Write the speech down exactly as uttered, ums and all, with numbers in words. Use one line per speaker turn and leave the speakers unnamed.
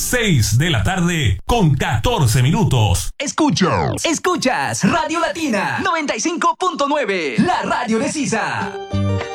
seis de la tarde con catorce minutos.
Escuchas, escuchas Radio Latina noventa y cinco punto nueve, la radio de Sisa.